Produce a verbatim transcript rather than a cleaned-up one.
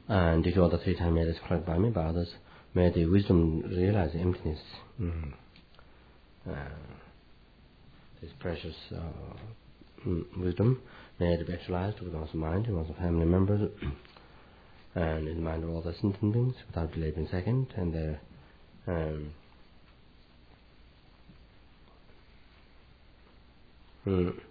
and the other three times made us correct by me, by others. May the wisdom realize the emptiness. Mm. Uh, this precious uh, mm, wisdom may it be actualized with one's mind and one's family members, and in the mind of all the sentient beings, without delay in second, and their um, mm,